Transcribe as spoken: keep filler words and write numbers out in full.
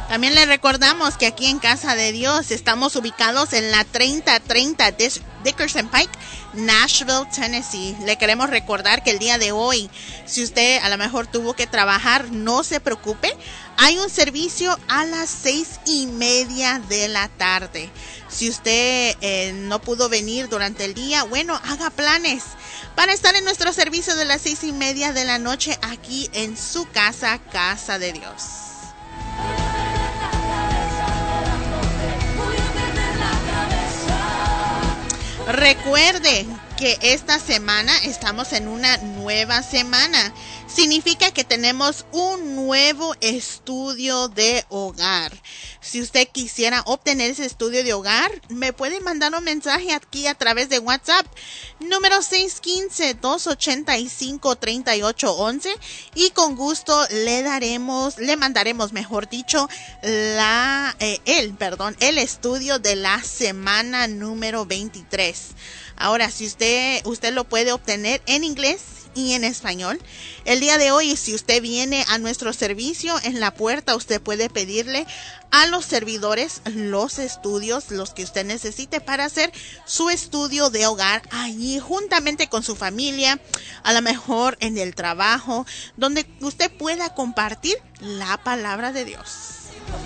También le recordamos que aquí en Casa de Dios estamos ubicados en la treinta treinta Dickerson Pike, Nashville, Tennessee. Le queremos recordar que el día de hoy, si usted a lo mejor tuvo que trabajar, no se preocupe. Hay un servicio a las seis y media de la tarde. Si usted eh, no pudo venir durante el día, bueno, haga planes para estar en nuestro servicio de las seis y media de la noche aquí en su casa, Casa de Dios. Recuerde que esta semana estamos en una nueva semana. Significa que tenemos un nuevo estudio de hogar. Si usted quisiera obtener ese estudio de hogar, me puede mandar un mensaje aquí a través de WhatsApp, número seis uno cinco, dos ocho cinco, tres ocho uno uno, y con gusto le daremos, le mandaremos, mejor dicho, la, eh, el, perdón, el estudio de la semana número veintitrés. Ahora, si usted, usted lo puede obtener en inglés y en español. El día de hoy, si usted viene a nuestro servicio, en la puerta usted puede pedirle a los servidores los estudios, los que usted necesite para hacer su estudio de hogar allí juntamente con su familia, a lo mejor en el trabajo, donde usted pueda compartir la palabra de Dios.